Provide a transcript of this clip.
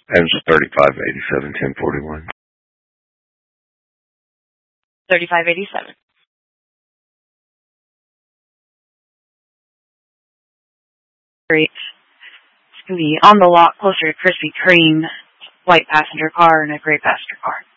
That was 3587 1041. 3587. Great. It's going to be on the lot closer to Krispy Kreme, white passenger car and a gray passenger car.